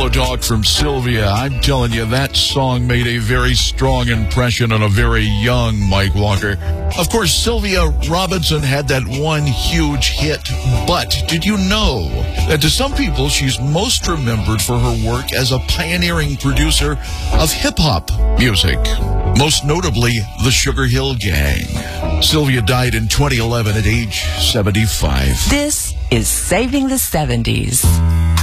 pillow talk from Sylvia. I'm telling you, that song made a very strong impression on a very young Mike Walker. Of course, Sylvia Robinson had that one huge hit, but did you know that to some people, she's most remembered for her work as a pioneering producer of hip-hop music, most notably the Sugar Hill Gang. Sylvia died in 2011 at age 75. This is Saving the 70s.